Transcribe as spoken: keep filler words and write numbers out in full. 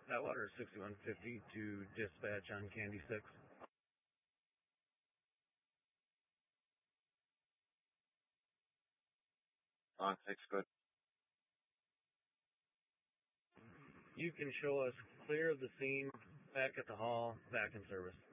Atwater sixty-one fifty to dispatch on Candy six. On six, good. You can show us clear of the scene, back at the hall, back in service.